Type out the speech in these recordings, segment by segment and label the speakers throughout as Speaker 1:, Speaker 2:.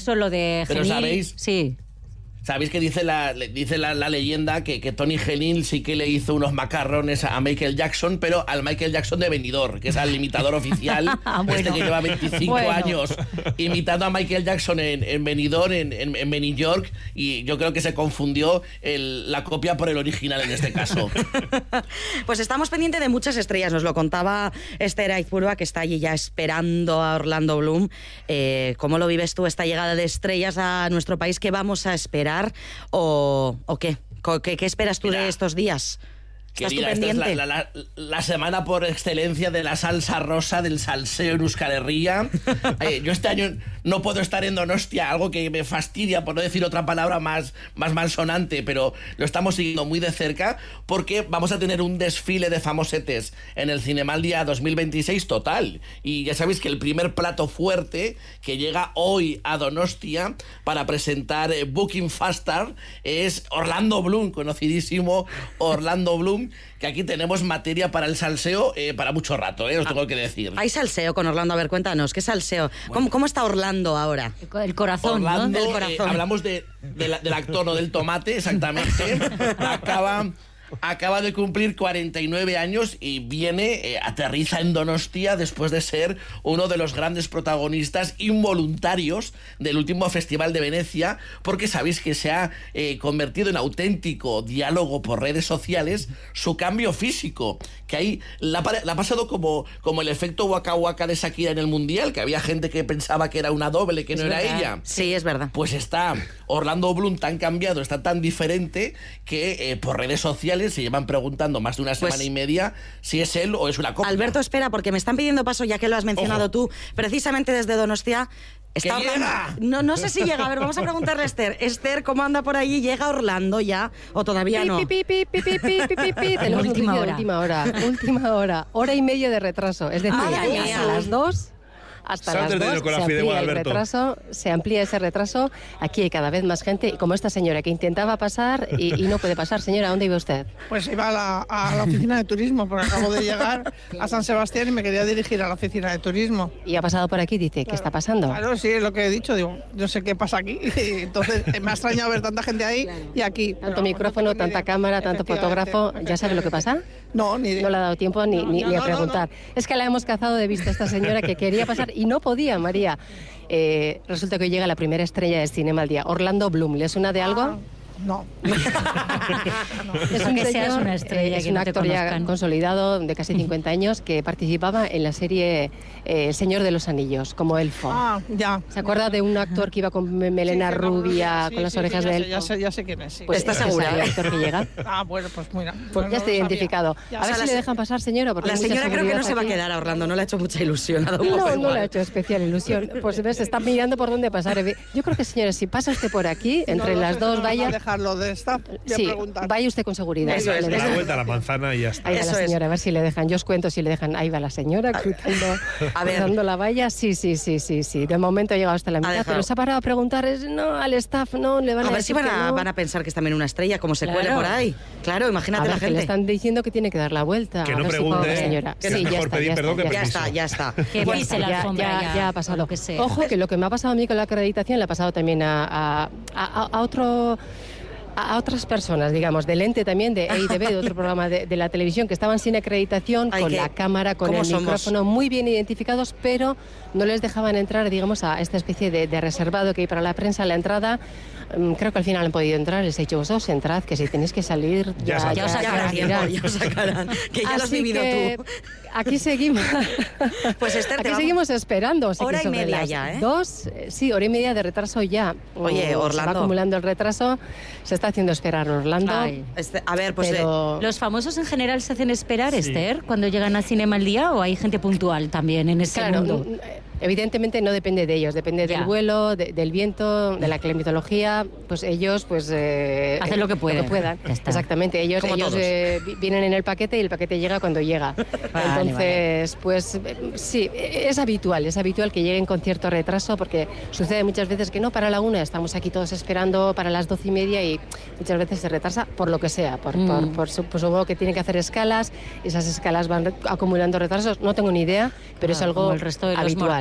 Speaker 1: eso, lo de
Speaker 2: Pero
Speaker 1: Genil.
Speaker 2: ¿sabéis?
Speaker 1: Sí.
Speaker 2: ¿Sabéis que dice la leyenda que Tony Genil sí que le hizo unos macarrones a Michael Jackson, pero al Michael Jackson de Benidorm, que es el imitador oficial,
Speaker 1: Bueno.
Speaker 2: que lleva 25 años imitando a Michael Jackson en Benidorm, en Beni York, y yo creo que se confundió la copia por el original en este caso.
Speaker 3: Pues estamos pendientes de muchas estrellas, nos lo contaba Esther Aizpurua, que está allí ya esperando a Orlando Bloom. ¿Cómo lo vives tú, esta llegada de estrellas a nuestro país? ¿Qué vamos a esperar? ¿O qué? ¿Qué esperas tú de estos días? ¿Estás tú pendiente?
Speaker 2: Esta es la semana por excelencia de la salsa rosa, del salseo en Euskal Herria. Yo este año no puedo estar en Donostia, algo que me fastidia, por no decir otra palabra más malsonante, pero lo estamos siguiendo muy de cerca porque vamos a tener un desfile de famosetes en el Cinemaldia 2026 total. Y ya sabéis que el primer plato fuerte que llega hoy a Donostia para presentar Booking Faster es Orlando Bloom, conocidísimo Orlando Bloom, que aquí tenemos materia para el salseo para mucho rato, os tengo que decir.
Speaker 3: Hay salseo con Orlando, a ver, cuéntanos, ¿qué salseo? Bueno. ¿Cómo está Orlando ahora?
Speaker 1: El corazón,
Speaker 2: Orlando,
Speaker 1: ¿no? El corazón.
Speaker 2: Hablamos del actor, no del tomate, exactamente. Acaba de cumplir 49 años y aterriza en Donostia después de ser uno de los grandes protagonistas involuntarios del último Festival de Venecia, porque sabéis que se ha convertido en auténtico diálogo por redes sociales su cambio físico, que ahí la ha pasado como el efecto Waka Waka de Shakira en el Mundial, que había gente que pensaba que era una doble, que no era ella.
Speaker 3: Sí, es verdad.
Speaker 2: Pues está Orlando Bloom tan cambiado, está tan diferente que por redes sociales se llevan preguntando más de una semana y media si es él o es una copia.
Speaker 3: Alberto, espera, porque me están pidiendo paso, ya que lo has mencionado tú, precisamente desde Donostia.
Speaker 2: Está llega.
Speaker 3: No sé si llega. A ver, vamos a preguntarle a Esther. Esther, ¿cómo anda por allí? ¿Llega Orlando ya o todavía no?
Speaker 4: Tenemos última hora. Hora y media de retraso. Es decir, hasta las 2... Hasta las 2 se amplía ese retraso. Aquí hay cada vez más gente, y como esta señora que intentaba pasar y no puede pasar. Señora, ¿a dónde iba usted?
Speaker 5: Pues iba a la oficina de turismo, porque acabo de llegar a San Sebastián y me quería dirigir a la oficina de turismo.
Speaker 4: Y ha pasado por aquí, dice, ¿qué está pasando?
Speaker 5: Claro, sí, es lo que he dicho, digo, yo sé qué pasa aquí. Y entonces me ha extrañado ver tanta gente ahí y aquí.
Speaker 4: Tanto micrófono, tanta cámara, tanto fotógrafo. ¿Ya sabe lo que pasa?
Speaker 5: No, ni idea.
Speaker 4: No le ha dado tiempo ni a preguntar. Es que la hemos cazado de vista esta señora que quería pasar y no podía, María. Resulta que hoy llega la primera estrella de Cinemaldia, Orlando Bloom. ¿Le suena de algo?
Speaker 5: No.
Speaker 4: Es un
Speaker 1: que
Speaker 4: señor,
Speaker 1: seas una estrella,
Speaker 4: es
Speaker 1: que
Speaker 4: un
Speaker 1: no te
Speaker 4: actor ya
Speaker 1: conozcan.
Speaker 4: consolidado de casi 50 años que participaba en la serie El Señor de los Anillos, como elfo.
Speaker 5: Ah, ya.
Speaker 4: ¿Se acuerda de un actor que iba con melena rubia, con las orejas de elfo?
Speaker 5: Ya sé quién es. Sí.
Speaker 4: Pues
Speaker 3: ¿Estás
Speaker 4: ese es
Speaker 3: segura?
Speaker 4: el actor que llega.
Speaker 5: Ah, bueno, pues mira.
Speaker 4: Pues ya está identificado. A ver si le dejan pasar, señora. Porque
Speaker 3: La
Speaker 4: hay mucha
Speaker 3: señora creo que no
Speaker 4: seguridad
Speaker 3: se va a
Speaker 4: aquí.
Speaker 3: quedar a Orlando, no le ha hecho mucha ilusión.
Speaker 4: No le ha hecho especial ilusión. Pues ves, está mirando por dónde pasar. Yo creo que, señora, si pasa usted por aquí, entre las dos vallas...
Speaker 5: dejarlo de staff.
Speaker 4: Sí, vaya usted con seguridad.
Speaker 3: Eso es.
Speaker 4: Le
Speaker 6: Da la
Speaker 4: dejan.
Speaker 6: vuelta a la manzana y ya está.
Speaker 4: Ahí va
Speaker 3: Eso
Speaker 4: la
Speaker 3: es.
Speaker 4: señora, a ver si le dejan. Yo os cuento si le dejan. Ahí va la señora cruzando la valla. Sí. De momento ha llegado hasta la mitad,
Speaker 3: dejado.
Speaker 4: pero se ha parado a preguntar. No, al staff no, le van a
Speaker 3: A ver si
Speaker 4: decir que no.
Speaker 3: van a pensar que es también una estrella, como se
Speaker 1: Claro.
Speaker 3: cuele por ahí. Claro,
Speaker 4: A
Speaker 3: imagínate
Speaker 4: ver,
Speaker 3: la
Speaker 4: que le
Speaker 3: gente.
Speaker 4: están diciendo que tiene que dar la vuelta.
Speaker 6: Que
Speaker 4: A
Speaker 6: no
Speaker 4: ver si
Speaker 6: pregunte,
Speaker 4: paga la señora.
Speaker 6: que es mejor pedir perdón que permiso.
Speaker 3: Ya está.
Speaker 1: Que pise la alfombra
Speaker 4: ya ha pasado.
Speaker 1: lo que sea.
Speaker 4: Ojo, que lo que me ha pasado a mí con la acreditación le ha pasado también a otras personas, digamos, del ente también, de EITV, de otro programa de la televisión, que estaban sin acreditación,
Speaker 3: Ay,
Speaker 4: con
Speaker 3: ¿qué?
Speaker 4: la cámara, con
Speaker 3: ¿Cómo
Speaker 4: el
Speaker 3: somos?
Speaker 4: micrófono, muy bien identificados, pero no les dejaban entrar, digamos, a esta especie de reservado que hay para la prensa en la entrada. Creo que al final han podido entrar, les he dicho, vosotros entrad, que si tenéis que salir,
Speaker 6: Ya
Speaker 4: ya
Speaker 6: saldrán.
Speaker 3: Ya os sacarán
Speaker 4: irán.
Speaker 3: tiempo, ya os sacarán. Que ya lo has
Speaker 4: Así
Speaker 3: vivido
Speaker 4: que
Speaker 3: tú.
Speaker 4: Aquí seguimos.
Speaker 3: Pues Esther,
Speaker 4: Aquí seguimos esperando.
Speaker 3: Hora y media ya, ¿eh?
Speaker 4: 2, sí, hora y media de retraso ya.
Speaker 3: Oye,
Speaker 4: Se
Speaker 3: Orlando.
Speaker 4: va acumulando el retraso, se está haciendo esperar Orlando.
Speaker 1: Ay.
Speaker 3: A ver, pues
Speaker 4: pero
Speaker 1: ¿Los famosos en general se hacen esperar, Esther, cuando llegan al Cinema al Día, o hay gente puntual también en ese
Speaker 4: claro,
Speaker 1: mundo?
Speaker 4: evidentemente no depende de ellos, depende
Speaker 1: Ya.
Speaker 4: del vuelo, del viento, de la climatología, pues ellos
Speaker 1: hacen lo que pueden. Ya está.
Speaker 4: Exactamente, ellos
Speaker 3: Como todos.
Speaker 4: vienen en el paquete y el paquete llega cuando llega. Entonces, pues sí, es habitual que lleguen con cierto retraso, porque sucede muchas veces que no, para la 1 estamos aquí todos esperando para las 12:30 y muchas veces se retrasa por lo que sea, por supongo que tiene que hacer escalas, esas escalas van acumulando retrasos, no tengo ni idea, pero es algo
Speaker 1: como el resto de los
Speaker 4: habitual.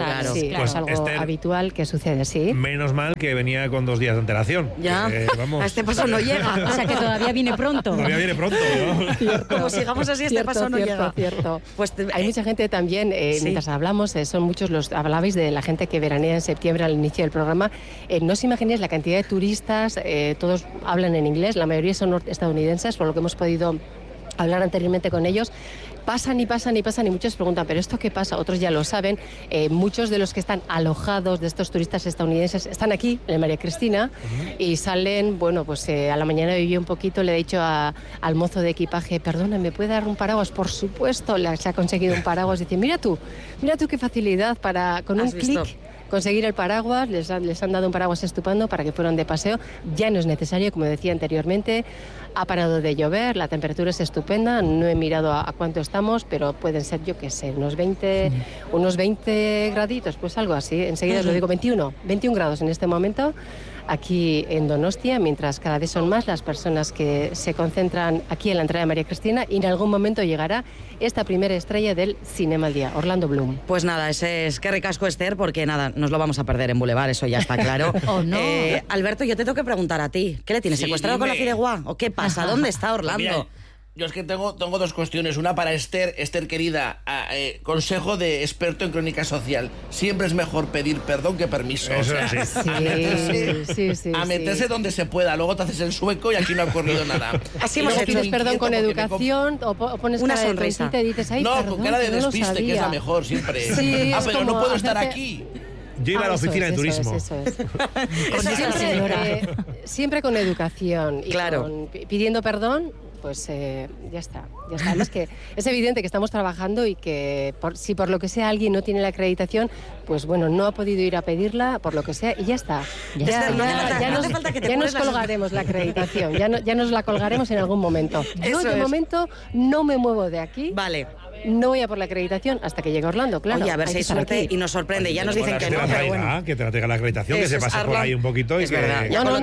Speaker 3: Claro.
Speaker 4: Sí,
Speaker 6: Pues
Speaker 4: es algo
Speaker 6: Esther,
Speaker 4: habitual que sucede, sí.
Speaker 6: Menos mal que venía con 2 días de antelación.
Speaker 3: Ya,
Speaker 6: Vamos,
Speaker 3: a este paso no llega.
Speaker 1: O sea que todavía viene pronto.
Speaker 6: todavía viene pronto, ¿no?
Speaker 3: Como sigamos así, este paso no llega.
Speaker 4: Cierto.
Speaker 3: Pues
Speaker 4: Hay mucha gente también,
Speaker 3: sí.
Speaker 4: mientras hablamos, son muchos los... Hablabais de la gente que veranea en septiembre al inicio del programa. No os imagináis la cantidad de turistas, todos hablan en inglés, la mayoría son estadounidenses, por lo que hemos podido hablar anteriormente con ellos. Pasan y muchos preguntan, ¿pero esto qué pasa? Otros ya lo saben. Muchos de los que están alojados de estos turistas estadounidenses están aquí, en María Cristina, y salen, bueno, pues a la mañana viví un poquito, le he dicho al mozo de equipaje, perdona, ¿me puede dar un paraguas? Por supuesto, se ha conseguido un paraguas. Dice, mira tú qué facilidad para, con un clic, conseguir el paraguas. Les han dado un paraguas estupendo para que fueran de paseo. Ya no es necesario, como decía anteriormente. Ha parado de llover, la temperatura es estupenda, no he mirado a cuánto estamos, pero pueden ser, yo qué sé, unos 20 graditos, pues algo así. Enseguida os lo digo, 21 grados en este momento aquí en Donostia, mientras cada vez son más las personas que se concentran aquí en la entrada de María Cristina, y en algún momento llegará esta primera estrella del Cinema al Día, Orlando Bloom.
Speaker 3: Pues nada, ese es que ricasco, Esther, porque nada, nos lo vamos a perder en Boulevard, eso ya está claro.
Speaker 1: Oh, no.
Speaker 3: Alberto, yo te tengo que preguntar a ti, ¿qué le tienes,
Speaker 2: Sí,
Speaker 3: secuestrado con la
Speaker 2: dime.
Speaker 3: fideuá? ¿O qué pasa? ¿Dónde está Orlando?
Speaker 2: Mira, yo es que tengo 2 cuestiones. Una para Esther. Esther, querida, consejo de experto en crónica social. Siempre es mejor pedir perdón que permiso.
Speaker 6: Eso es así.
Speaker 2: A meterse donde se pueda. Luego te haces el sueco y aquí no ha ocurrido nada.
Speaker 3: Así
Speaker 2: Y
Speaker 3: hemos
Speaker 2: luego
Speaker 3: hecho.
Speaker 2: estoy
Speaker 4: ¿Pides perdón
Speaker 2: inquieto
Speaker 4: con
Speaker 2: porque me
Speaker 4: educación o pones
Speaker 3: Una
Speaker 4: cara de
Speaker 3: sonrisa.
Speaker 4: tontita y dices, ay,
Speaker 2: No,
Speaker 4: perdón,
Speaker 2: con cara de
Speaker 4: yo no lo
Speaker 2: despiste, que es la
Speaker 4: sabía"?
Speaker 2: mejor siempre.
Speaker 4: Sí, es
Speaker 2: pero no
Speaker 4: como
Speaker 2: puedo estar
Speaker 4: hacerte-
Speaker 2: aquí.
Speaker 6: Yo iba a la
Speaker 4: Eso
Speaker 6: oficina
Speaker 4: es,
Speaker 6: de turismo.
Speaker 4: Eso es.
Speaker 1: Con esa señora.
Speaker 4: Siempre con educación y
Speaker 3: Claro.
Speaker 4: pidiendo perdón, pues ya está. Además que es evidente que estamos trabajando y que si por lo que sea alguien no tiene la acreditación, pues bueno, no ha podido ir a pedirla, por lo que sea, y ya está.
Speaker 3: Esther, no hace falta que te
Speaker 4: ya
Speaker 3: pones
Speaker 4: nos
Speaker 3: las-
Speaker 4: colgaremos la acreditación, ya nos la colgaremos en algún momento. Yo
Speaker 3: Eso
Speaker 4: de
Speaker 3: es.
Speaker 4: momento no me muevo de aquí.
Speaker 3: Vale.
Speaker 4: No voy a por la acreditación hasta que llegue Orlando, claro.
Speaker 3: Oye, a ver
Speaker 4: hay
Speaker 3: si
Speaker 4: que
Speaker 3: hay
Speaker 4: estar
Speaker 3: suerte
Speaker 4: aquí.
Speaker 3: y nos sorprende. Ya nos dicen que no,
Speaker 6: te la
Speaker 3: pero
Speaker 6: traiga,
Speaker 3: bueno.
Speaker 6: que te la traiga la acreditación, que
Speaker 3: Eso
Speaker 6: se
Speaker 3: es,
Speaker 6: pase por
Speaker 3: Arlan.
Speaker 6: ahí un poquito y
Speaker 3: Es
Speaker 6: que...
Speaker 3: verdad.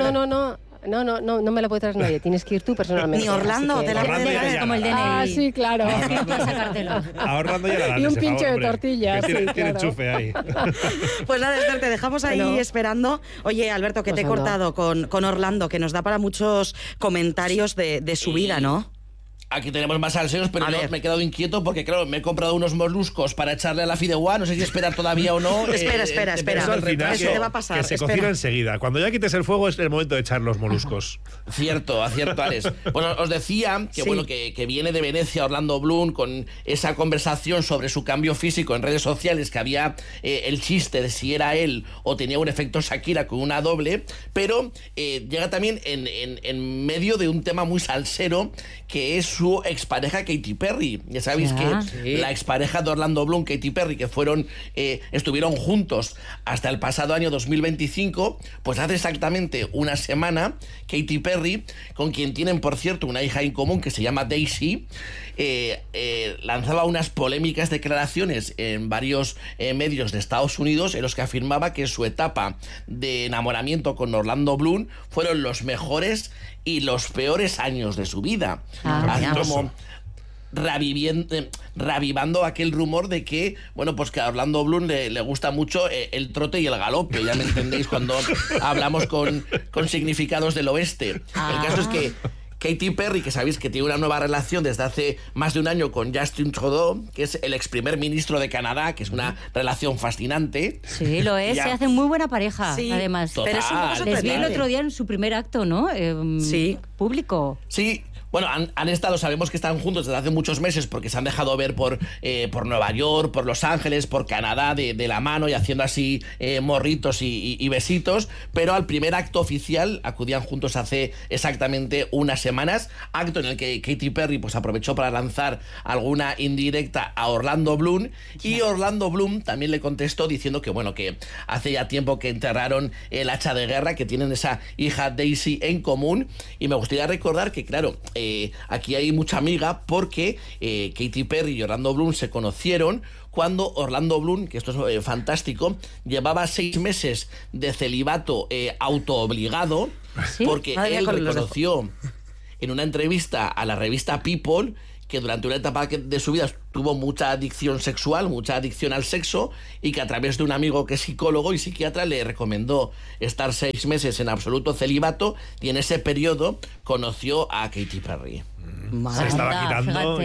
Speaker 4: No me la puede traer nadie, tienes que ir tú personalmente.
Speaker 3: Ni Orlando,
Speaker 4: así que-
Speaker 3: te la
Speaker 6: Orlando
Speaker 3: puede
Speaker 6: ya-
Speaker 3: traer.
Speaker 6: ya-
Speaker 1: Como el DNI.
Speaker 4: Ah, sí, claro.
Speaker 1: Para sacártelo.
Speaker 6: Ahorrando ya la dan
Speaker 4: Y un
Speaker 6: ese
Speaker 4: pincho
Speaker 6: favor,
Speaker 4: de
Speaker 6: hombre,
Speaker 4: tortilla,
Speaker 6: que tiene,
Speaker 4: sí,
Speaker 6: tiene
Speaker 4: claro.
Speaker 6: enchufe ahí.
Speaker 3: Pues nada, Esther, te dejamos ahí
Speaker 4: Bueno.
Speaker 3: esperando. Oye, Alberto, que
Speaker 4: Pues
Speaker 3: te he
Speaker 4: anda.
Speaker 3: cortado con Orlando, que nos da para muchos comentarios de su vida, ¿no?
Speaker 2: Aquí tenemos más salseos, pero
Speaker 3: A
Speaker 2: yo
Speaker 3: ver.
Speaker 2: me he quedado inquieto porque, claro, me he comprado unos moluscos para echarle a la fideuá. No sé si esperar todavía o no.
Speaker 3: Espera.
Speaker 2: depende
Speaker 6: Eso
Speaker 2: del
Speaker 6: al final
Speaker 2: retraso.
Speaker 3: Eso te va a pasar,
Speaker 6: que se
Speaker 3: espera.
Speaker 6: cocina enseguida. Cuando ya quites el fuego es el momento de echar los moluscos.
Speaker 2: Acierto, Alex. Bueno, os decía que
Speaker 3: Sí.
Speaker 2: bueno que viene de Venecia Orlando Bloom con esa conversación sobre su cambio físico en redes sociales, que había el chiste de si era él o tenía un efecto Shakira con una doble, pero llega también en medio de un tema muy salsero, que es su expareja Katy Perry. Ya sabéis
Speaker 1: Ya.
Speaker 2: que la expareja de Orlando Bloom, Katy Perry, que estuvieron juntos hasta el pasado año 2025, pues hace exactamente una semana, Katy Perry, con quien tienen, por cierto, una hija en común que se llama Daisy, lanzaba unas polémicas declaraciones en varios medios de Estados Unidos en los que afirmaba que su etapa de enamoramiento con Orlando Bloom fueron los mejores y los peores años de su vida. Así como revivando aquel rumor de que, bueno, pues que a Orlando Bloom le gusta mucho el trote y el galope, ya me entendéis cuando hablamos con significados del oeste. El caso es que Katy Perry, que sabéis que tiene una nueva relación desde hace más de un año con Justin Trudeau, que es el ex primer ministro de Canadá, que es una relación fascinante.
Speaker 1: Sí, lo es.
Speaker 2: Ya.
Speaker 1: Se hacen muy buena pareja,
Speaker 3: Sí,
Speaker 1: además.
Speaker 3: pero es un poco
Speaker 2: Total.
Speaker 1: Les vi el
Speaker 3: sorprendente.
Speaker 1: otro día en su primer acto, ¿no?
Speaker 3: Sí.
Speaker 1: Público.
Speaker 2: Sí. Bueno, han estado, sabemos que están juntos desde hace muchos meses porque se han dejado ver por Nueva York, por Los Ángeles, por Canadá de la mano y haciendo así morritos y besitos, pero al primer acto oficial acudían juntos hace exactamente unas semanas, acto en el que Katy Perry pues aprovechó para lanzar alguna indirecta a Orlando Bloom, y Orlando Bloom también le contestó diciendo que bueno, que hace ya tiempo que enterraron el hacha de guerra, que tienen esa hija Daisy en común, y me gustaría recordar que claro, aquí hay mucha amiga porque Katy Perry y Orlando Bloom se conocieron cuando Orlando Bloom, que esto es fantástico, llevaba 6 meses de celibato autoobligado,
Speaker 1: ¿Sí?
Speaker 2: porque
Speaker 3: Madre mía,
Speaker 2: él
Speaker 3: con los
Speaker 2: reconoció en una entrevista a la revista People que durante una etapa de su vida tuvo mucha adicción sexual, mucha adicción al sexo, y que a través de un amigo que es psicólogo y psiquiatra le recomendó estar 6 meses en absoluto celibato, y en ese periodo conoció a Katy Perry.
Speaker 6: Se estaba quitando.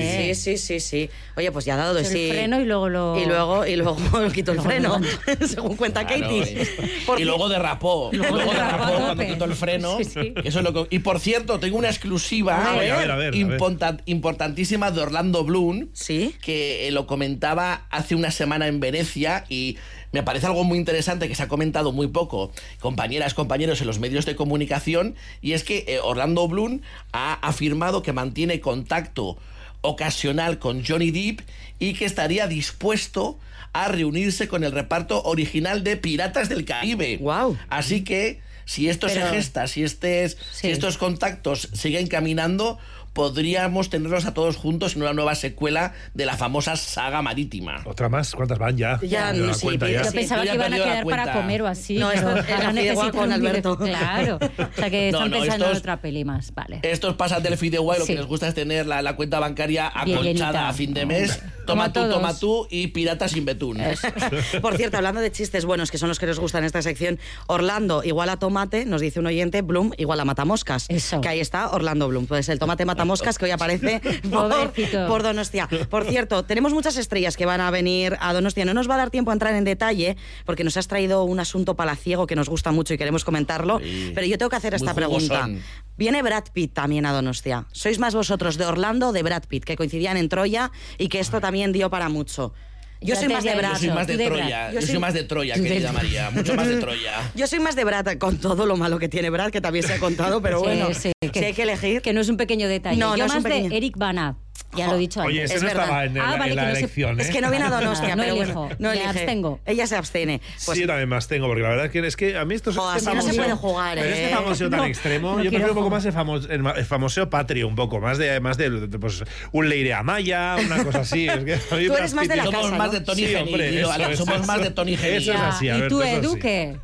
Speaker 3: Sí. Oye, pues ya ha dado de sí.
Speaker 1: El freno y luego lo...
Speaker 3: Y luego quitó el freno, según cuenta Katy.
Speaker 2: Y luego derrapó. Luego derrapó cuando quitó el freno.
Speaker 1: Sí.
Speaker 2: Eso es lo que... Y por cierto, tengo una exclusiva
Speaker 6: A ver.
Speaker 2: importantísima de Orlando Bloom,
Speaker 3: ¿Sí?
Speaker 2: que lo comentaba hace una semana en Venecia, y me parece algo muy interesante que se ha comentado muy poco, compañeras, compañeros, en los medios de comunicación, y es que Orlando Bloom ha afirmado que mantiene contacto ocasional con Johnny Depp y que estaría dispuesto a reunirse con el reparto original de Piratas del Caribe.
Speaker 3: Wow.
Speaker 2: Así que si esto se gesta, si estos contactos siguen caminando, podríamos tenerlos a todos juntos en una nueva secuela de la famosa saga marítima.
Speaker 6: ¿Otra más? ¿Cuántas van ya?
Speaker 3: Ya,
Speaker 6: no
Speaker 3: sí,
Speaker 6: ya.
Speaker 1: Yo pensaba
Speaker 2: Yo
Speaker 1: que
Speaker 2: ya
Speaker 1: iban a
Speaker 2: he perdido la
Speaker 1: quedar para
Speaker 2: cuenta.
Speaker 1: comer o así.
Speaker 3: No, esto
Speaker 1: pero
Speaker 3: es la
Speaker 1: ahora
Speaker 3: fideuá
Speaker 1: necesitan
Speaker 3: con
Speaker 1: un
Speaker 3: Alberto.
Speaker 1: Claro. O sea que están pensando en otra peli más. Vale.
Speaker 2: Estos pasan del fideuá y lo
Speaker 1: Sí.
Speaker 2: que les gusta es tener la cuenta bancaria
Speaker 1: Bien
Speaker 2: acolchada
Speaker 1: llenita.
Speaker 2: a fin de mes.
Speaker 1: Como a todos.
Speaker 2: Toma tú y Piratas sin betún.
Speaker 3: Por cierto, hablando de chistes buenos, que son los que nos gustan en esta sección, Orlando igual a tomate, nos dice un oyente, Bloom igual a matamoscas.
Speaker 1: Eso.
Speaker 3: Que ahí está Orlando Bloom. Pues el tomate matamoscas que hoy aparece
Speaker 1: Pobrecito.
Speaker 3: por Donostia. Por cierto, tenemos muchas estrellas que van a venir a Donostia. No nos va a dar tiempo a entrar en detalle, porque nos has traído un asunto palaciego que nos gusta mucho y queremos comentarlo.
Speaker 2: Sí.
Speaker 3: Pero yo tengo que hacer esta
Speaker 2: Muy
Speaker 3: pregunta.
Speaker 2: jugosón.
Speaker 3: Viene Brad Pitt también a Donostia. ¿Sois más vosotros de Orlando o de Brad Pitt, que coincidían en Troya y que esto también dio para mucho? Yo
Speaker 1: Ya
Speaker 3: soy
Speaker 1: te
Speaker 3: más de
Speaker 1: había
Speaker 3: Brad.
Speaker 2: Yo soy más de
Speaker 1: Tú de
Speaker 2: Troya.
Speaker 1: Brad.
Speaker 2: Yo soy más de Troya, querida María. Mucho más de Troya.
Speaker 3: Yo soy más de Brad, con todo lo malo que tiene Brad, que también se ha contado, pero bueno, si hay que elegir.
Speaker 1: Que no es un pequeño detalle.
Speaker 3: No,
Speaker 1: Yo
Speaker 3: no es un
Speaker 1: más
Speaker 3: pequeño.
Speaker 1: de Eric Bana. Ya lo he dicho
Speaker 6: Oye,
Speaker 1: antes.
Speaker 6: ese
Speaker 3: Es
Speaker 6: no estaba en,
Speaker 1: verdad.
Speaker 6: en la
Speaker 1: que no sé-
Speaker 6: elección, ¿eh?
Speaker 3: Es que no viene a Donostia,
Speaker 1: No
Speaker 3: pero
Speaker 1: elijo,
Speaker 3: bueno, no
Speaker 1: me
Speaker 3: elige.
Speaker 1: abstengo.
Speaker 3: Ella se abstiene. Pues,
Speaker 6: Sí, yo también más tengo, porque la verdad es que a mí esto es
Speaker 3: Jo, así no se puede jugar,
Speaker 6: pero
Speaker 3: ¿eh?
Speaker 6: este famoseo tan
Speaker 1: No,
Speaker 6: extremo,
Speaker 1: no
Speaker 6: yo
Speaker 1: quiero
Speaker 6: prefiero un poco
Speaker 1: jugar.
Speaker 6: más el famoseo patrio, un poco más de pues, un Leire Amaya, una cosa así. Es que a mí
Speaker 3: Tú eres
Speaker 6: Brad
Speaker 3: más de la
Speaker 6: Pitt-
Speaker 3: casa,
Speaker 2: Somos
Speaker 3: ¿no?
Speaker 2: más de Tony
Speaker 6: Sí, hombre,
Speaker 2: Genil.
Speaker 6: eso es,
Speaker 2: Somos más de Tony Genil.
Speaker 6: Eso es así,
Speaker 1: ¿Y
Speaker 6: Alberto,
Speaker 1: tú,
Speaker 6: eso
Speaker 1: Edu,
Speaker 6: sí.
Speaker 1: qué?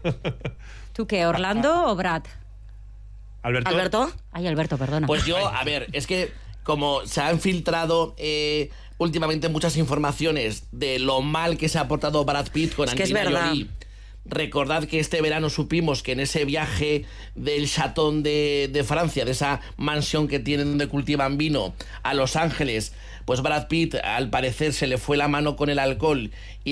Speaker 1: ¿Tú qué, Orlando o Brad?
Speaker 3: ¿Alberto?
Speaker 1: Ay, Alberto, perdona.
Speaker 2: Pues yo, a ver, es que como se han filtrado últimamente muchas informaciones de lo mal que se ha portado Brad Pitt con
Speaker 3: Es que es
Speaker 2: Angelina
Speaker 3: verdad.
Speaker 2: Jolie. Recordad que este verano supimos que en ese viaje del Chatón de Francia, de esa mansión que tienen donde cultivan vino, a Los Ángeles, pues Brad Pitt al parecer se le fue la mano con el alcohol y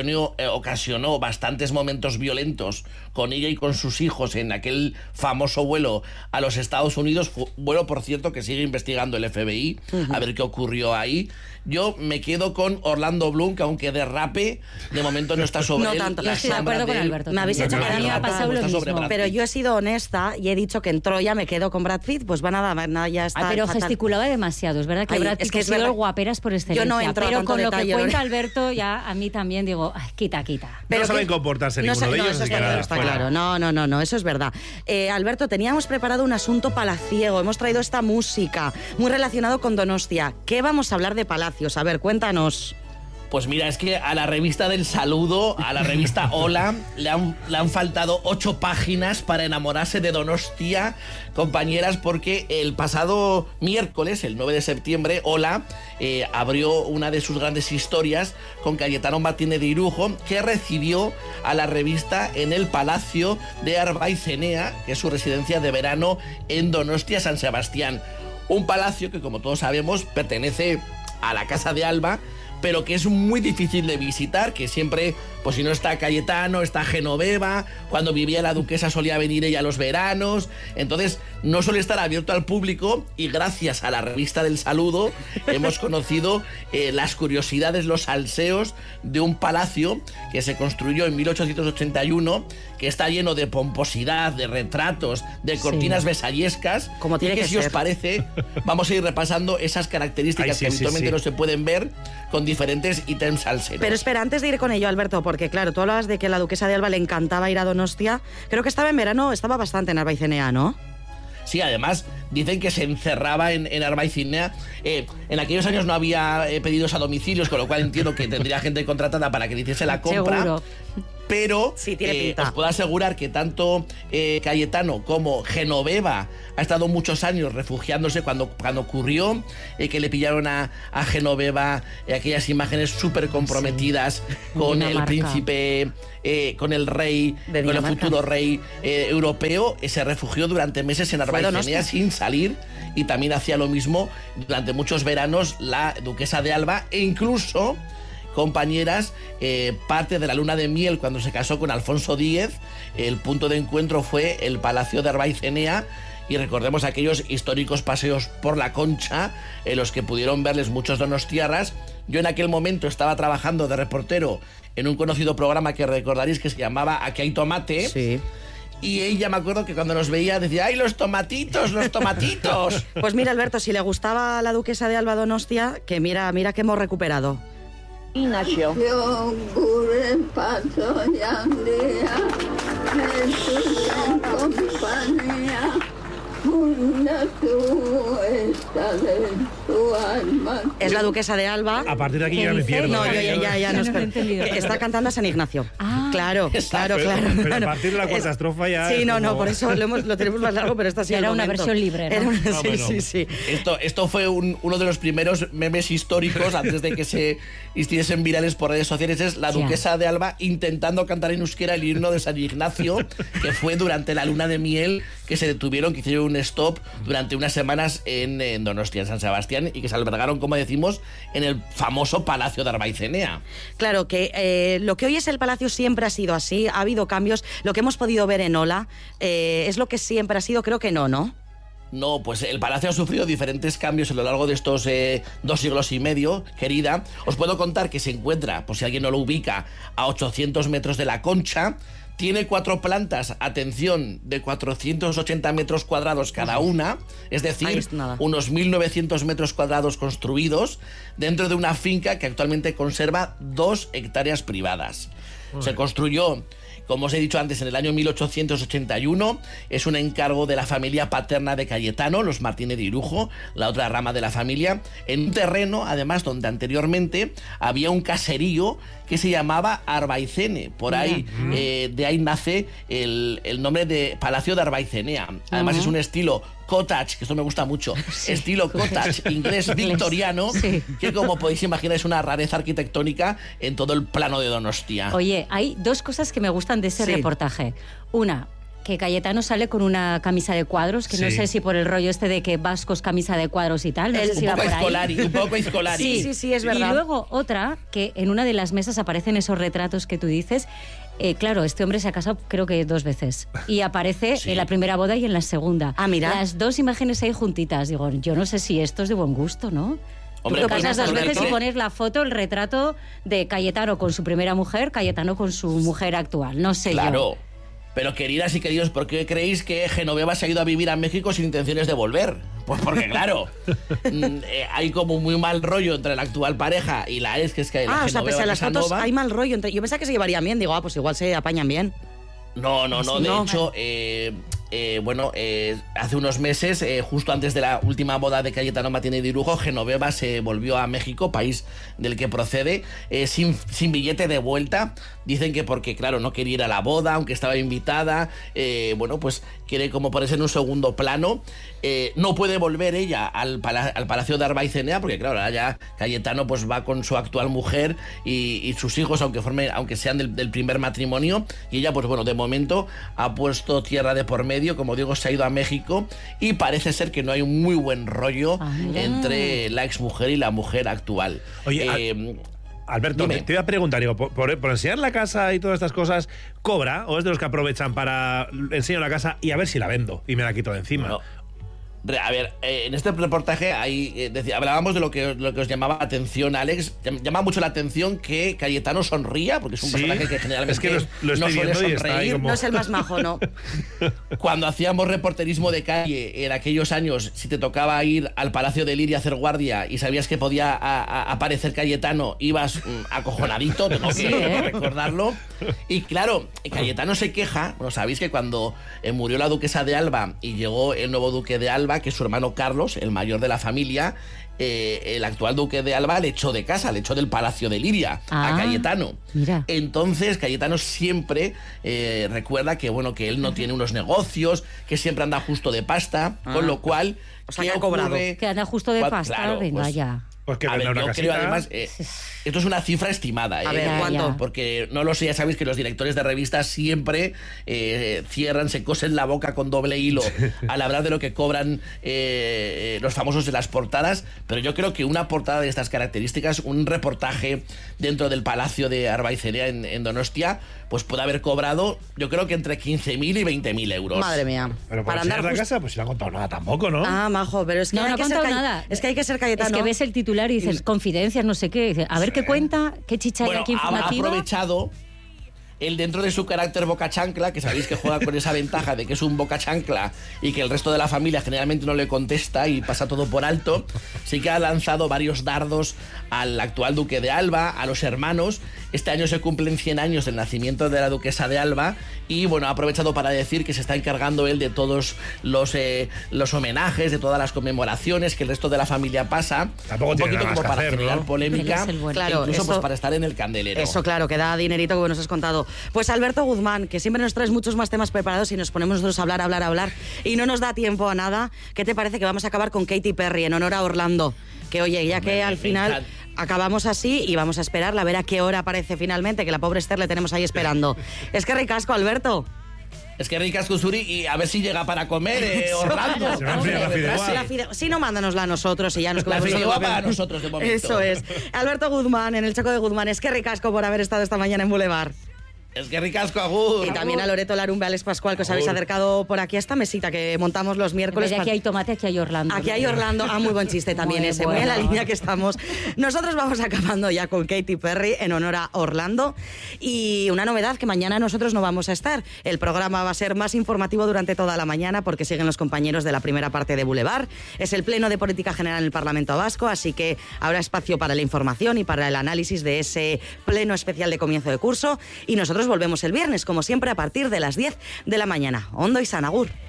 Speaker 2: ocasionó bastantes momentos violentos con ella y con sus hijos en aquel famoso vuelo a los Estados Unidos, vuelo por cierto que sigue investigando el FBI, a ver qué ocurrió ahí. Yo me quedo con Orlando Bloom, que aunque derrape, de momento no está sobre
Speaker 3: No
Speaker 2: él.
Speaker 3: tanto.
Speaker 2: La
Speaker 1: Yo estoy de
Speaker 2: sombra
Speaker 1: acuerdo con
Speaker 2: de él.
Speaker 1: Alberto.
Speaker 3: Me habéis
Speaker 1: también.
Speaker 3: hecho
Speaker 1: A mí me ha
Speaker 3: quedar
Speaker 1: pasado
Speaker 2: fatal.
Speaker 1: lo
Speaker 2: Está sobre
Speaker 1: mismo.
Speaker 2: Brad
Speaker 3: Pero yo he sido honesta y he dicho que en Troya me quedo con Brad Pitt, pues van a dar, ya está.
Speaker 1: Pero
Speaker 3: fatal.
Speaker 1: gesticulaba demasiado. Es verdad que
Speaker 3: Ay,
Speaker 1: Brad
Speaker 3: es
Speaker 1: Pitt
Speaker 3: que
Speaker 1: ha
Speaker 3: es
Speaker 1: sido
Speaker 3: verdad.
Speaker 1: el guaperas por excelencia.
Speaker 3: Yo no entro a
Speaker 1: pero
Speaker 3: tanto
Speaker 1: con lo que
Speaker 3: detalle,
Speaker 1: cuenta
Speaker 3: Lore.
Speaker 1: Alberto, ya a mí también digo, ay, quita.
Speaker 6: No saben comportarse
Speaker 3: No
Speaker 6: ninguno de ellos,
Speaker 3: eso
Speaker 6: así
Speaker 3: está
Speaker 6: que
Speaker 3: claro,
Speaker 6: nada,
Speaker 3: está
Speaker 6: fuera.
Speaker 3: claro. No, eso es verdad. Alberto, teníamos preparado un asunto palaciego. Hemos traído esta música muy relacionado con Donostia. ¿Qué vamos a hablar de palacios? A ver, cuéntanos.
Speaker 2: Pues mira, es que a la revista del Saludo, a la revista Hola, le han faltado 8 páginas para enamorarse de Donostia, compañeras, porque el pasado miércoles, el 9 de septiembre, Hola abrió una de sus grandes historias con Cayetano Martínez de Irujo, que recibió a la revista en el Palacio de Arbaizenea, que es su residencia de verano en Donostia, San Sebastián. Un palacio que, como todos sabemos, pertenece a la Casa de Alba, pero que es muy difícil de visitar, que siempre, pues si no está Cayetano, está Genoveva, cuando vivía la duquesa solía venir ella los veranos, entonces no suele estar abierto al público, y gracias a la revista del Saludo hemos conocido las curiosidades, los salseos de un palacio que se construyó en 1881, que está lleno de pomposidad, de retratos, de cortinas versallescas,
Speaker 3: Como tiene
Speaker 2: y
Speaker 3: que
Speaker 2: si os
Speaker 3: ser.
Speaker 2: parece, vamos a ir repasando esas características
Speaker 6: Ay, sí,
Speaker 2: que
Speaker 6: sí,
Speaker 2: habitualmente
Speaker 6: sí.
Speaker 2: no se pueden ver con diferentes ítems salseros.
Speaker 3: Pero espera, antes de ir con ello, Alberto, porque claro, tú hablabas de que a la duquesa de Alba le encantaba ir a Donostia. Creo que estaba en verano, estaba bastante en Arbaizenea, ¿no?
Speaker 2: Sí, además dicen que se encerraba en Arbaizenea. En aquellos años no había pedidos a domicilios, con lo cual entiendo que tendría gente contratada para que le hiciese la compra.
Speaker 1: Seguro.
Speaker 2: pero
Speaker 3: Sí, tiene pinta.
Speaker 2: os puedo asegurar que tanto Cayetano como Genoveva ha estado muchos años refugiándose cuando ocurrió que le pillaron a Genoveva aquellas imágenes súper comprometidas con el
Speaker 1: Dinamarca.
Speaker 2: príncipe, con el rey,
Speaker 3: De
Speaker 2: con el
Speaker 3: Dinamarca.
Speaker 2: futuro rey europeo. Se refugió durante meses en Arbaicénea
Speaker 3: Donostia.
Speaker 2: sin salir, y también hacía lo mismo durante muchos veranos la duquesa de Alba, e incluso compañeras, parte de la luna de miel cuando se casó con Alfonso X, el punto de encuentro fue el Palacio de Arbaicénea, y recordemos aquellos históricos paseos por la Concha en los que pudieron verles muchos donostiarras. Yo en aquel momento estaba trabajando de reportero en un conocido programa que recordaréis que se llamaba Aquí hay tomate.
Speaker 3: Sí.
Speaker 2: Y ella, me acuerdo que cuando nos veía decía, ¡ay, los tomatitos, los tomatitos!
Speaker 3: Pues mira, Alberto, si le gustaba la duquesa de Alba Donostia, que mira que hemos recuperado.
Speaker 7: Ignacio.
Speaker 8: Yo gure paso y andía, Jesús en compañía, una tú está de tu alma.
Speaker 3: Es la duquesa de Alba.
Speaker 6: A partir de aquí
Speaker 1: ¿Qué
Speaker 6: ya me
Speaker 1: dice?
Speaker 6: pierdo.
Speaker 3: No,
Speaker 6: ¿eh?
Speaker 3: ya
Speaker 1: No
Speaker 3: no,
Speaker 1: lo he
Speaker 3: espera.
Speaker 1: entendido.
Speaker 3: Que está cantando a San Ignacio.
Speaker 1: Ah.
Speaker 3: Claro.
Speaker 6: Pero a partir de la cuarta estrofa ya
Speaker 3: Sí,
Speaker 6: es
Speaker 3: no,
Speaker 6: como-
Speaker 3: por eso lo tenemos más largo, pero esta sí
Speaker 1: Ya
Speaker 3: el
Speaker 1: era una
Speaker 3: momento.
Speaker 1: versión libre, ¿no?
Speaker 3: Era una-
Speaker 6: Ah,
Speaker 3: sí,
Speaker 6: bueno.
Speaker 3: sí.
Speaker 2: Esto fue uno de los primeros memes históricos antes de que se hiciesen virales por redes sociales. Es la
Speaker 1: Ya.
Speaker 2: duquesa de Alba intentando cantar en euskera el himno de San Ignacio, que fue durante la luna de miel que se detuvieron, que hicieron un stop durante unas semanas en Donostia, en San Sebastián, y que se albergaron, como decimos, en el famoso Palacio de Arbaicénea.
Speaker 3: Claro que lo que hoy es el Palacio siempre ha sido así, ha habido cambios. Lo que hemos podido ver en Ola es lo que siempre ha sido, creo que no.
Speaker 2: No, pues el palacio ha sufrido diferentes cambios a lo largo de estos 2 siglos y medio, querida. Os puedo contar que se encuentra, por si alguien no lo ubica, a 800 metros de la Concha. Tiene 4 plantas, atención, de 480 metros cuadrados cada una, es
Speaker 3: Ahí
Speaker 2: decir,
Speaker 3: es nada.
Speaker 2: unos 1.900 metros cuadrados construidos dentro de una finca que actualmente conserva 2 hectáreas privadas. Se construyó, como os he dicho antes, en el año 1881. Es un encargo de la familia paterna de Cayetano, los Martínez de Irujo, la otra rama de la familia, en un terreno, además, donde anteriormente había un caserío que se llamaba Arbaicene. Por ahí, de ahí nace el nombre de Palacio de Arbaicénea. Además, es un estilo cottage, que esto me gusta mucho, estilo cottage inglés victoriano,
Speaker 1: Sí.
Speaker 2: que como podéis imaginar es una rareza arquitectónica en todo el plano de Donostia.
Speaker 1: Oye, hay 2 cosas que me gustan de ese
Speaker 3: Sí.
Speaker 1: reportaje. Una, que Cayetano sale con una camisa de cuadros, que no
Speaker 6: Sí.
Speaker 1: sé si por el rollo este de que vascos camisa de cuadros y tal, no sé si
Speaker 2: un
Speaker 1: va
Speaker 2: poco
Speaker 1: por ahí.
Speaker 2: escolari, un poco escolari.
Speaker 3: Sí, es verdad.
Speaker 1: Y luego otra, que en una de las mesas aparecen esos retratos que tú dices. Claro, este hombre se ha casado creo que 2 veces. Y aparece
Speaker 2: Sí.
Speaker 1: en la primera boda y en la segunda.
Speaker 3: Ah, mira.
Speaker 1: Las 2 imágenes ahí juntitas. Digo, yo no sé si esto es de buen gusto, ¿no?
Speaker 2: Hombre,
Speaker 1: Tú
Speaker 2: pues,
Speaker 1: casas 2 veces y
Speaker 2: ponerte-
Speaker 1: pones la foto, el retrato de Cayetano con su primera mujer, Cayetano con su mujer actual. No sé yo.
Speaker 2: Claro. Pero queridas y queridos, ¿por qué creéis que Genoveva se ha ido a vivir a México sin intenciones de volver? Pues porque, claro, hay como muy mal rollo entre la actual pareja y la ex, que es que la
Speaker 3: O sea, pese a las fotos
Speaker 2: Casanova.
Speaker 3: hay mal rollo. Yo pensaba que se llevarían bien. Digo, pues igual se apañan bien.
Speaker 2: No, de
Speaker 3: No.
Speaker 2: hecho, hace unos meses, justo antes de la última boda de Cayetano Martínez de Irujo, Genoveva se volvió a México, país del que procede, sin billete de vuelta. Dicen que porque, claro, no quería ir a la boda, aunque estaba invitada, pues quiere como ponerse en un segundo plano. No puede volver ella al Palacio de Arbaicénea, porque claro, ahora ya Cayetano pues va con su actual mujer y sus hijos, aunque sean del primer matrimonio, y ella pues bueno, de momento ha puesto tierra de por medio, como digo, se ha ido a México, y parece ser que no hay un muy buen rollo entre la exmujer y la mujer actual.
Speaker 6: Oye, Alberto,
Speaker 2: dime.
Speaker 6: te iba a preguntar, digo, por enseñar la casa y todas estas cosas, ¿cobra? ¿O es de los que aprovechan para enseñar la casa y a ver si la vendo y me la quito de encima?
Speaker 2: No. A ver, en este reportaje hablábamos de lo que os llamaba la atención, Alex. Llama mucho la atención que Cayetano sonría, porque es un
Speaker 6: Sí,
Speaker 2: personaje que generalmente
Speaker 6: es que lo
Speaker 2: no
Speaker 6: estoy
Speaker 2: suele
Speaker 6: viendo y está ahí
Speaker 2: sonreír.
Speaker 6: como-
Speaker 3: No es el más majo, ¿no?
Speaker 2: Cuando hacíamos reporterismo de calle en aquellos años, si te tocaba ir al Palacio de Liria a hacer guardia y sabías que podía aparecer Cayetano, ibas acojonadito, tengo que recordarlo. Y claro, Cayetano se queja, bueno, sabéis que cuando murió la duquesa de Alba y llegó el nuevo duque de Alba, recuerda que su hermano Carlos, el mayor de la familia, el actual duque de Alba le echó de casa, le echó del Palacio de Liria a Cayetano.
Speaker 1: Mira.
Speaker 2: Entonces Cayetano siempre recuerda que, bueno, que él no tiene unos negocios, que siempre anda justo de pasta, con lo cual...
Speaker 3: O sea, que ha cobrado.
Speaker 1: Que anda justo de pasta,
Speaker 2: claro,
Speaker 1: venga
Speaker 2: pues,
Speaker 1: ya.
Speaker 6: Pues que
Speaker 2: a ver,
Speaker 6: venda
Speaker 2: yo
Speaker 6: una
Speaker 2: creo,
Speaker 6: casita.
Speaker 2: además, esto es una cifra estimada.
Speaker 3: A ver, ¿cuánto?
Speaker 2: Porque no lo sé, ya sabéis que los directores de revistas siempre cierran, se cosen la boca con doble hilo al hablar de lo que cobran los famosos de las portadas, pero yo creo que una portada de estas características, un reportaje dentro del Palacio de Arbaicedea en Donostia, pues puede haber cobrado, yo creo que entre 15.000 y 20.000 euros.
Speaker 3: Madre mía.
Speaker 6: Pero para enseñar la casa, pues si no ha contado nada tampoco, ¿no?
Speaker 3: Ah, majo, pero es que
Speaker 1: No,
Speaker 3: hay
Speaker 1: no ha
Speaker 3: que ser
Speaker 1: contado nada.
Speaker 3: Es que hay que ser Cayetano.
Speaker 1: Es que ves el titular y dices, confidencias, no sé qué. Dices, a ver qué cuenta, qué chicha hay
Speaker 2: Bueno,
Speaker 1: aquí
Speaker 2: ha
Speaker 1: informativa.
Speaker 2: aprovechado él, dentro de su carácter boca chancla, que sabéis que juega con esa ventaja de que es un boca chancla y que el resto de la familia generalmente no le contesta y pasa todo por alto, sí que ha lanzado varios dardos al actual duque de Alba, a los hermanos. Este año se cumplen 100 años del nacimiento de la duquesa de Alba y, bueno, ha aprovechado para decir que se está encargando él de todos los homenajes, de todas las conmemoraciones que el resto de la familia pasa.
Speaker 6: Tampoco
Speaker 2: un
Speaker 6: tiene
Speaker 2: poquito
Speaker 6: nada más
Speaker 2: como
Speaker 6: que
Speaker 2: para
Speaker 6: hacer,
Speaker 2: generar
Speaker 6: ¿no?
Speaker 2: polémica,
Speaker 1: Él es el bueno.
Speaker 3: Claro,
Speaker 2: incluso
Speaker 3: eso-
Speaker 2: pues para estar en el candelero.
Speaker 3: Eso, claro, que da dinerito, como nos has contado. Pues Alberto Guzmán, que siempre nos traes muchos más temas preparados y nos ponemos nosotros a hablar y no nos da tiempo a nada. ¿Qué te parece que vamos a acabar con Katy Perry en honor a Orlando? Que oye, ya que al final acabamos así y vamos a esperarla a ver a qué hora aparece finalmente, que la pobre Esther le tenemos ahí esperando. Es que ricasco, Alberto.
Speaker 2: Es que ricasco, Suri, y a ver si llega para comer, Orlando.
Speaker 6: Se va a enfriar la fideuá.
Speaker 3: Si no, mándanosla a nosotros y ya nos
Speaker 2: La
Speaker 3: comemos
Speaker 2: fideuá
Speaker 3: algo.
Speaker 2: para nosotros, de momento.
Speaker 3: Eso es. Alberto Guzmán, en el Choco de Guzmán. Es que ricasco por haber estado esta mañana en Boulevard.
Speaker 2: Es que ricasco, agur.
Speaker 3: Y también a Loreto Larumbe, Alex Pascual, que os habéis acercado por aquí a esta mesita que montamos los
Speaker 1: En vez
Speaker 3: miércoles.
Speaker 1: de aquí hay tomate, aquí hay Orlando.
Speaker 3: Aquí hay Orlando. Ah, muy buen chiste también
Speaker 1: Muy
Speaker 3: ese. Muy en la
Speaker 1: bueno.
Speaker 3: línea que estamos. Nosotros vamos acabando ya con Katy Perry en honor a Orlando. Y una novedad, que mañana nosotros no vamos a estar. El programa va a ser más informativo durante toda la mañana porque siguen los compañeros de la primera parte de Boulevard. Es el pleno de política general en el Parlamento Vasco, así que habrá espacio para la información y para el análisis de ese pleno especial de comienzo de curso. Y nosotros volvemos el viernes, como siempre, a partir de las 10 de la mañana. Ondo y Sanagur.